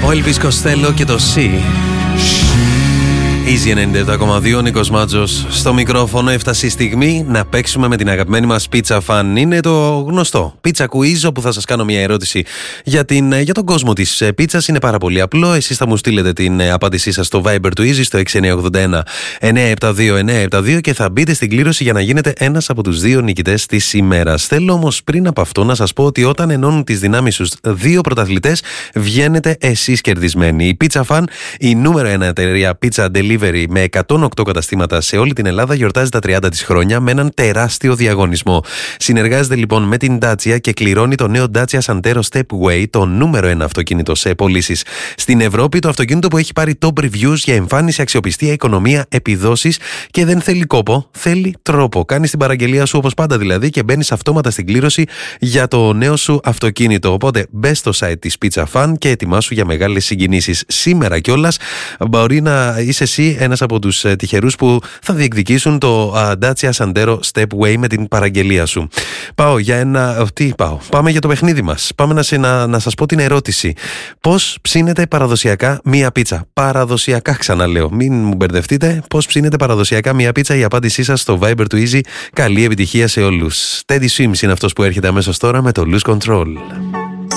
Ο Elvis Costello και το C. Easy 97,2, Νίκος Μάτζος στο μικρόφωνο. Έφτασε η στιγμή να παίξουμε με την αγαπημένη μας Pizza Fan. Είναι το γνωστό Pizza Quiz, όπου θα σας κάνω μια ερώτηση για τον κόσμο της πίτσας. Είναι πάρα πολύ απλό. Εσείς θα μου στείλετε την απάντησή σας στο Viber του Easy στο 6981 972 972 και θα μπείτε στην κλήρωση για να γίνετε ένας από τους δύο νικητές της ημέρας. Θέλω όμως πριν από αυτό να σας πω ότι όταν ενώνουν τις δυνάμεις τους δύο πρωταθλητές, βγαίνετε εσείς κερδισμένοι. Η Pizza Fan, η νούμερο 1 εταιρεία pizza delivery με 108 καταστήματα σε όλη την Ελλάδα, γιορτάζει τα 30 της χρόνια με έναν τεράστιο διαγωνισμό. Συνεργάζεται λοιπόν με την Dacia και κληρώνει το νέο Dacia Sandero Stepway, το νούμερο 1 αυτοκίνητο σε πωλήσεις στην Ευρώπη, το αυτοκίνητο που έχει πάρει top reviews για εμφάνιση, αξιοπιστία, οικονομία, επιδόσεις και δεν θέλει κόπο, θέλει τρόπο. Κάνεις την παραγγελία σου όπως πάντα δηλαδή και μπαίνεις αυτόματα στην κλήρωση για το νέο σου αυτοκίνητο. Οπότε μπες στο site της Pizza Fan και ετοιμάσου για μεγάλες συγκινήσεις. Σήμερα κιόλας μπορεί να είσαι εσύ ένας από τους τυχερούς που θα διεκδικήσουν το Dacia Sandero Stepway με την παραγγελία σου. Πάμε για το παιχνίδι μας. Πάμε να σας πω την ερώτηση. Πώς ψήνεται παραδοσιακά μία πίτσα? Παραδοσιακά, ξαναλέω, μην μου μπερδευτείτε. Πώς ψήνεται παραδοσιακά μία πίτσα? Η απάντησή σας στο Viber του Easy. Καλή επιτυχία σε όλους. Teddy Swims είναι αυτός που έρχεται αμέσως τώρα με το Lose Control.